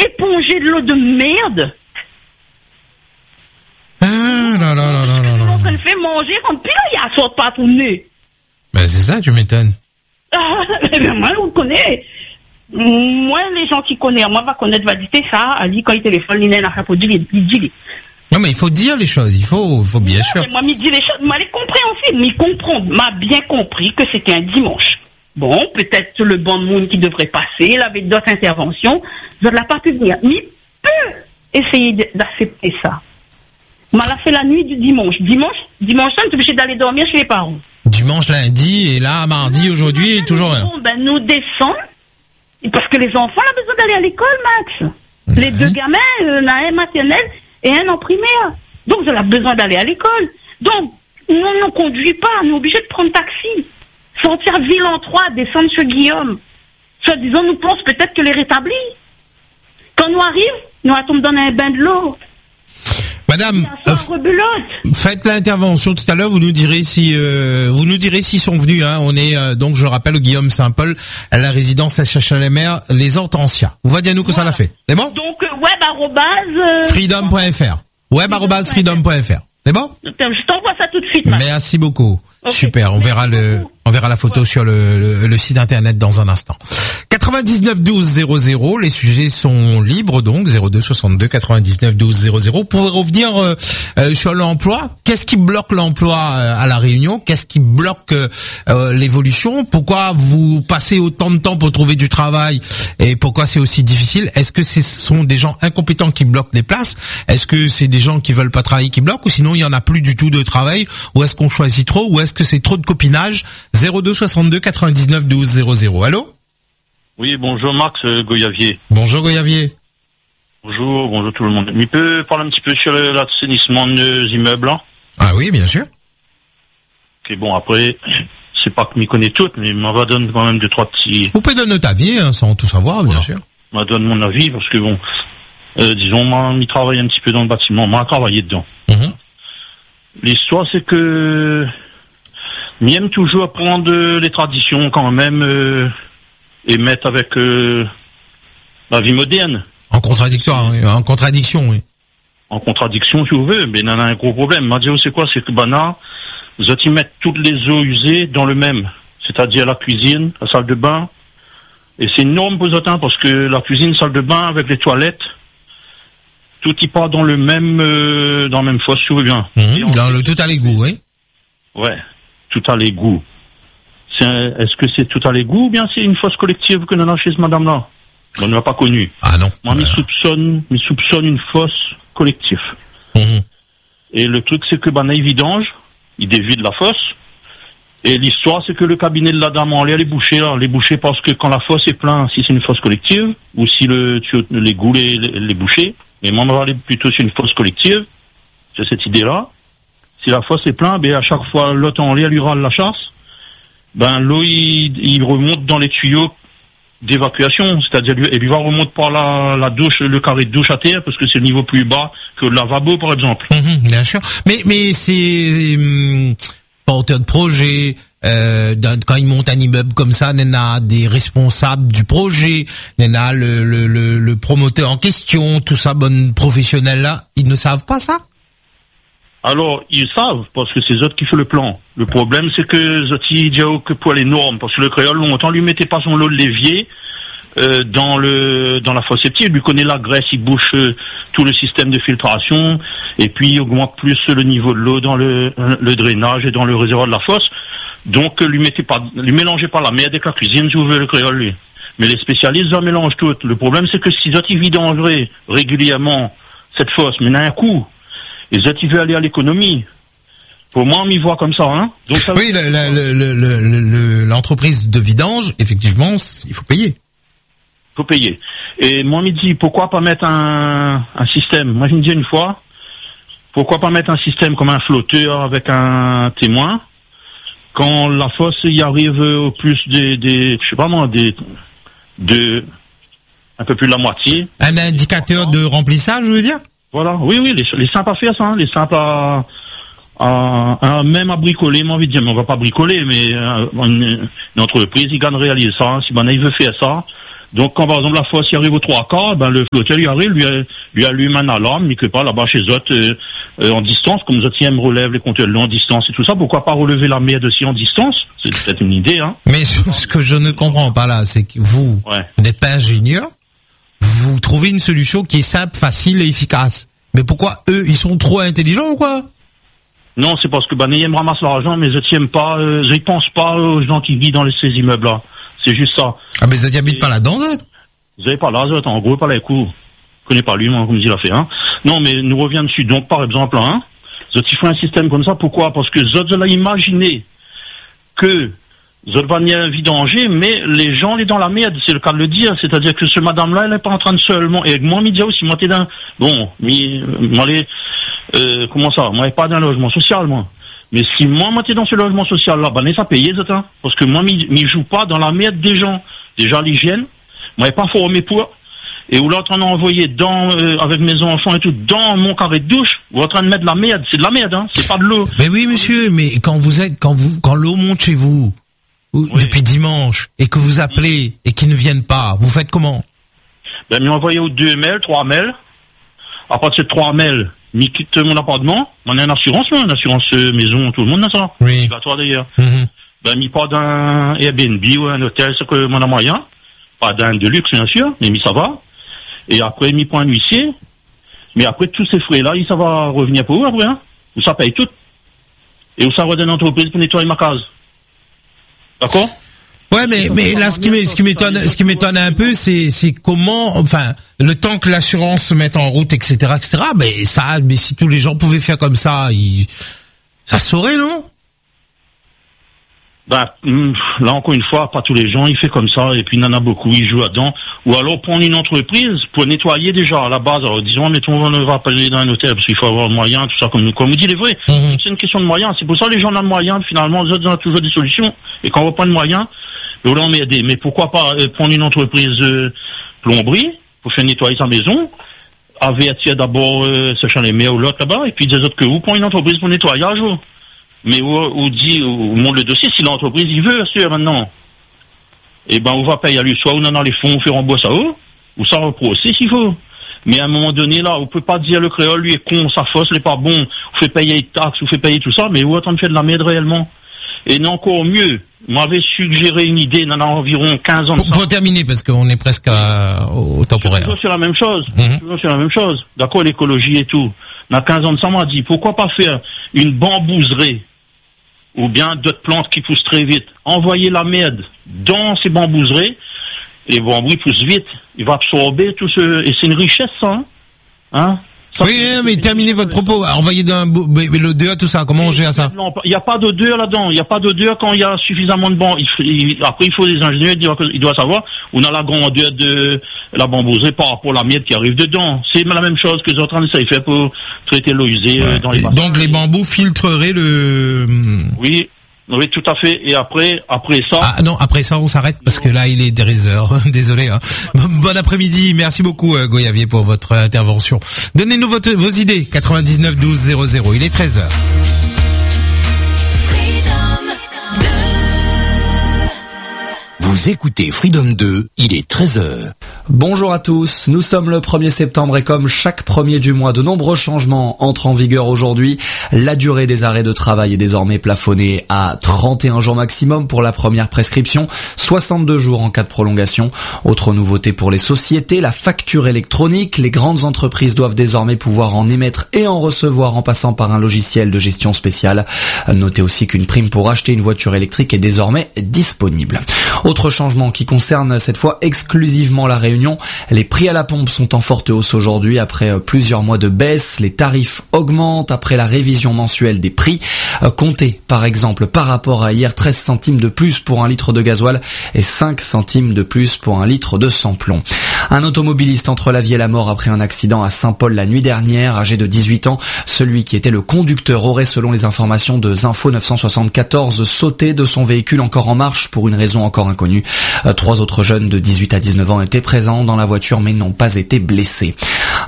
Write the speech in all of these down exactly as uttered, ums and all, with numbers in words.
éponger de l'eau de merde. Ah là là là là là là. On fait manger quand puis là, il y a sort pas tout nez. Ben c'est ça, tu m'étonnes. Ah, ben moi, on connaît. Moi, les gens qui connaissent, moi, va connaître, va dire ça, Ali, quand il téléphone, il n'est pas pour dire, il dit. Non, mais il faut dire les choses, il faut, faut bien non, sûr. Moi, il dit les choses, moi, les compréhensible, mais il comprend, m'a bien compris que c'était un dimanche. Bon, peut-être le bon monde qui devrait passer, il avait d'autres interventions, je ne l'ai pas pu venir. Mais il peut essayer d'accepter ça. Moi, l'a fait la nuit du dimanche. Dimanche, dimanche, on est obligé d'aller dormir chez les parents. Dimanche, lundi, et là, mardi, non, aujourd'hui, et toujours rien. Bon, ben, nous descendons, parce que les enfants ont besoin d'aller à l'école, Max. Mmh. Les deux gamins, euh, un maternelle et un en primaire. Donc, ils ont besoin d'aller à l'école. Donc, nous, on ne conduit pas, on est obligé de prendre taxi. Sortir ville en trois, descendre chez Guillaume. Soit disant, nous pensons peut-être que les rétablit. Quand nous arrivons, nous attendons dans un bain de l'eau. Madame, euh, faites l'intervention tout à l'heure. Vous nous direz si euh, vous nous direz s'ils sont venus. Hein. On est euh, donc, je rappelle, au Guillaume Saint-Paul, à la résidence S H L M R, les Hortensias. Vous va dire nous que voilà. Ça l'a fait. C'est bon? Donc euh, web arrobase euh, freedom point f r. Web arrobase freedom point f r. C'est bon? Je t'envoie ça tout de suite. Madame. Merci beaucoup. Okay. Super. On Merci verra le beaucoup. on verra la photo ouais. sur le, le le site internet dans un instant. quatre-vingt-dix-neuf douze zéro zéro, les sujets sont libres donc zéro deux soixante-deux quatre-vingt-dix-neuf douze zéro zéro. Pour revenir euh, euh, sur l'emploi, qu'est-ce qui bloque l'emploi euh, à la Réunion? Qu'est-ce qui bloque euh, euh, l'évolution? Pourquoi vous passez autant de temps pour trouver du travail et pourquoi c'est aussi difficile? Est-ce que ce sont des gens incompétents qui bloquent les places? Est-ce que c'est des gens qui veulent pas travailler qui bloquent, ou sinon il y en a plus du tout de travail? Ou est-ce qu'on choisit trop? Ou est-ce que c'est trop de copinage? Zéro deux soixante-deux quatre-vingt-dix-neuf douze zéro zéro. Allô? Oui, bonjour Max euh, Goyavier. Bonjour Goyavier. Bonjour, bonjour tout le monde. Il peut parler un petit peu sur l'assainissement des immeubles hein? Ah oui, bien sûr. Ok, bon, après, c'est pas que m'y connais toutes, mais m'en va donner quand même deux, trois petits... Vous pouvez donner ta avis, hein, sans tout savoir, bien voilà. sûr. M'en donne mon avis, parce que bon, euh, disons, moi, m'y travaille un petit peu dans le bâtiment, m'en travaillé dedans. Mm-hmm. L'histoire, c'est que... m'aime toujours apprendre les traditions quand même... Euh, et mettre avec euh, la vie moderne. En contradictoire, oui. En contradiction, oui. En contradiction, si vous voulez, mais il y en a un gros problème. M'a dit, c'est quoi? C'est que, bah, là, vous allez mettre toutes les eaux usées dans le même. C'est-à-dire la cuisine, la salle de bain. Et c'est énorme pour autant, parce que la cuisine, salle de bain, avec les toilettes, tout y part dans le même, euh, dans le même fosse, si vous voulez bien. Mmh, dans le tout à l'égout, oui. Ouais, tout à l'égout. Un, est-ce que c'est tout à l'égout ou bien c'est une fosse collective que nous avons chez ce madame-là? On ne l'a pas connue. Ah non. Moi, je soupçonne, je soupçonne une fosse collective. Mmh. Et le truc, c'est que, ben, il vidange, il dévide la fosse. Et l'histoire, c'est que le cabinet de la dame en l'air, les bouchés, là, les bouchés, parce que quand la fosse est pleine, si c'est une fosse collective, ou si le, l'égout les, les, les bouchés, mais moi, on va aller plutôt sur une fosse collective. C'est cette idée-là. Si la fosse est pleine, ben, à chaque fois, l'autre en l'air lui râle la chasse. Ben, l'eau, il, il remonte dans les tuyaux d'évacuation, c'est-à-dire, et lui va remonter par la, la douche, le carré de douche à terre, parce que c'est le niveau plus bas que le lavabo, par exemple. Mmh, bien sûr. Mais, mais c'est, hum, porteur de projet, euh, quand il monte un immeuble comme ça, il y a des responsables du projet, il y a le, le, le, le promoteur en question, tout ça, bon professionnel là, ils ne savent pas ça? Alors, ils savent, parce que c'est eux qui font le plan. Le problème, c'est que Zoti dit que pour les normes, parce que le créole, longtemps, lui mettait pas son lot de l'évier, euh, dans le, dans la fosse septique. Il lui connaît la graisse, il bouche euh, tout le système de filtration, et puis il augmente plus le niveau de l'eau dans le, le drainage et dans le réservoir de la fosse. Donc, lui mettez pas, lui mélangez pas la merde avec la cuisine, si vous voulez, le créole, lui. Mais les spécialistes, en mélangent tout. Le problème, c'est que si Zoti vidangerait régulièrement cette fosse, mais d'un coup, et Zoti veut aller à l'économie. Pour moi, on m'y voit comme ça, hein. Donc, ça oui, le, le, le, le, le, l'entreprise de vidange, effectivement, il faut payer. Il faut payer. Et moi, on me dit, pourquoi pas mettre un, un système? Moi, je me dis une fois, pourquoi pas mettre un système comme un flotteur avec un témoin? Quand la fosse y arrive au plus des, des, je sais pas moi, des, de, un peu plus de la moitié. Un indicateur de remplissage, je veux dire? Voilà, oui, oui, les, les simples à faire ça, hein, les simples à, à, à, même à bricoler, moi, envie de dire, mais on va pas bricoler, mais euh, une, une entreprise, il gagne réaliser ça, hein, si ben, il veut faire ça, Donc, quand par exemple la fosse y arrive aux trois quarts, ben le flotteur lui arrive, lui, lui allume un alarme, mais que pas là-bas chez eux euh, euh, en distance, comme les autres me relèvent les compteurs de l'eau en distance et tout ça. Pourquoi pas relever la merde aussi en distance? C'est peut-être une idée, hein. Mais ce que je ne comprends pas là, c'est que vous, ouais. vous n'êtes pas ingénieur, vous trouvez une solution qui est simple, facile et efficace. Mais pourquoi eux, ils sont trop intelligents ou quoi? Non, c'est parce que ben ils me ramassent l'argent, mais ils n'aiment pas, euh, ils pensent pas aux gens qui vivent dans ces immeubles-là. C'est juste ça. Ah, mais ils n'habitent pas là-dedans, eux? Vous avez pas l'azote, en gros, pas les coups. Je connais pas lui, moi, comme il a fait, hein. Non, mais nous revient dessus. Donc, par exemple, hein, ils font un système comme ça. Pourquoi? Parce que ils ont imaginé que ils vont venir vidanger, mais les gens, les dans la merde, c'est le cas de le dire. C'est-à-dire que ce madame-là, elle n'est pas en train de seulement, et moi, média aussi, moi, t'es d'un, bon, mais, moi, les, euh, comment ça? Moi, pas d'un logement social, moi. Mais si moi, moi, t'es dans ce logement social-là, ben, ça paye, ça, parce que moi, m'y joue pas dans la merde des gens. Déjà, l'hygiène. Moi, je pas formé pour. Et où l'autre en a envoyé dans, euh, avec mes enfants et tout, dans mon carré de douche, ou en train de mettre de la merde. C'est de la merde, hein. C'est pas de l'eau. Mais oui, monsieur, mais quand vous êtes, quand vous, quand l'eau monte chez vous, ou, oui. depuis dimanche, et que vous appelez, et qu'ils ne viennent pas, vous faites comment? Ben, m'y envoyé aux deux mails, trois mails. À partir de trois mails, m'y quitte mon appartement. On a une assurance, là, une assurance euh, maison, tout le monde a ça. Oui. Toi d'ailleurs. Mm-hmm. Ben, m'y pas d'un Airbnb ou un hôtel, c'est que mon a moyen. Pas d'un de luxe, bien sûr, mais m'y ça va. Et après, m'y prend un huissier. Mais après, tous ces frais-là, ça va revenir pour eux, après, hein. Où ça paye tout. Et où ça redonne une entreprise pour nettoyer ma case. D'accord? Ouais, mais, mais là, ce qui m'é- ce qui m'étonne, ce qui m'étonne un peu, c'est, c'est comment, enfin, le temps que l'assurance se mette en route, et cetera, et cetera, mais ça, mais si tous les gens pouvaient faire comme ça, ils, ça se saurait, non? Ben, là, encore une fois, pas tous les gens, ils font comme ça, et puis il y en a beaucoup, ils jouent là-dedans. Ou alors prendre une entreprise pour nettoyer déjà à la base. Alors, disons, mettons, on ne va pas aller dans un hôtel, parce qu'il faut avoir le moyen, tout ça, comme nous, comme vous dites, les vrais. Mm-hmm. C'est une question de moyens. C'est pour ça que les gens ont le moyen, finalement, les autres ont toujours des solutions. Et quand on n'a pas de moyens, là, on met aider. Mais pourquoi pas euh, prendre une entreprise euh, plomberie pour faire nettoyer sa maison, avertir d'abord euh, ce champ les mails ou l'autre là-bas, et puis des autres que vous prenez une entreprise pour nettoyage, ou, mais où, où dit, où monte le dossier, si l'entreprise il veut, sûr, maintenant, et ben on va payer à lui, soit on en a les fonds, on fait rembourser à eux, ou ça reprocès s'il faut. Mais à un moment donné, là, on peut pas dire le créole, lui est con, sa fosse, il est pas bon, on fait payer les taxes, on fait payer tout ça, mais où attend de faire de la merde réellement? Et non, encore mieux, m'avait suggéré une idée, il en a environ quinze ans de pour, ça. pour terminer, parce qu'on est presque à, au temporaire. C'est la même chose. Mm-hmm. C'est la même chose. D'accord, l'écologie et tout. On a quinze ans de ça, on m'a dit, pourquoi pas faire une bambouserie ou bien d'autres plantes qui poussent très vite. Envoyer la merde dans ces bambouseries, et les bambous poussent vite. Il va absorber tout ce... Et c'est une richesse, ça, hein, hein ça, oui, oui, mais terminez votre propos. Envoyer d'un l'odeur, tout ça. Comment on gère ça? Non, il n'y a pas d'odeur là-dedans. Il n'y a pas d'odeur quand il y a suffisamment de bambous. Après, il faut des ingénieurs, ils doivent savoir où on a la grandeur de la bambouserie par rapport à la miette qui arrive dedans. C'est la même chose que les autres essayent de faire pour traiter l'eau usée ouais. dans les bassins. Donc les bambous filtreraient le... Oui. Oui, tout à fait. Et après, après ça... Ah non, après ça, on s'arrête parce que là, il est treize heures. Désolé. Hein. Bon après-midi. Merci beaucoup, euh, Goyavier, pour votre intervention. Donnez-nous votre, vos idées. quatre-vingt-dix-neuf douze zéro zéro. Il est treize heures. Vous écoutez Freedom deux, il est treize heures. Bonjour à tous, nous sommes le premier septembre et comme chaque premier du mois, de nombreux changements entrent en vigueur aujourd'hui. La durée des arrêts de travail est désormais plafonnée à trente et un jours maximum pour la première prescription, soixante-deux jours en cas de prolongation. Autre nouveauté pour les sociétés, la facture électronique. Les grandes entreprises doivent désormais pouvoir en émettre et en recevoir en passant par un logiciel de gestion spéciale. Notez aussi qu'une prime pour acheter une voiture électrique est désormais disponible. Autre changement qui concerne cette fois exclusivement la Réunion, les prix à la pompe sont en forte hausse aujourd'hui après plusieurs mois de baisse. Les tarifs augmentent après la révision mensuelle des prix. Comptez par exemple par rapport à hier treize centimes de plus pour un litre de gasoil et cinq centimes de plus pour un litre de sans-plomb. Un automobiliste entre la vie et la mort après un accident à Saint-Paul la nuit dernière, âgé de dix-huit ans. Celui qui était le conducteur aurait, selon les informations de Zinfo neuf cent soixante-quatorze, sauté de son véhicule encore en marche pour une raison encore inconnue. Trois autres jeunes de dix-huit à dix-neuf ans étaient présents dans la voiture mais n'ont pas été blessés.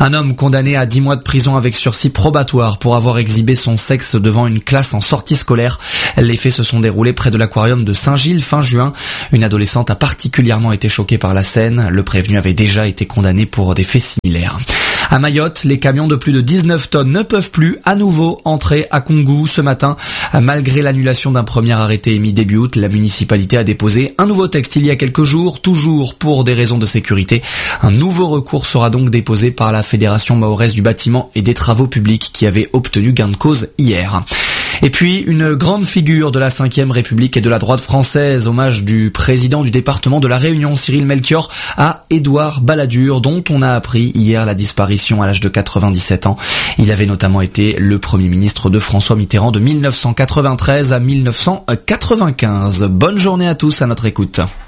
Un homme condamné à dix mois de prison avec sursis probatoire pour avoir exhibé son sexe devant une classe en sortie scolaire. Les faits se sont déroulés près de l'aquarium de Saint-Gilles fin juin. Une adolescente a particulièrement été choquée par la scène. Le prévenu avait déjà été condamné pour des faits similaires. À Mayotte, les camions de plus de dix-neuf tonnes ne peuvent plus à nouveau entrer à Koungou ce matin. Malgré l'annulation d'un premier arrêté émis début août, la municipalité a déposé un nouveau texte il y a quelques jours, toujours pour des raisons de sécurité. Un nouveau recours sera donc déposé par la Fédération mahoraise du bâtiment et des travaux publics qui avait obtenu gain de cause hier. Et puis, une grande figure de la cinquième République et de la droite française, hommage du président du département de la Réunion, Cyril Melchior, à Édouard Balladur, dont on a appris hier la disparition à l'âge de quatre-vingt-dix-sept ans. Il avait notamment été le premier ministre de François Mitterrand de mille neuf cent quatre-vingt-treize à mille neuf cent quatre-vingt-quinze. Bonne journée à tous à notre écoute.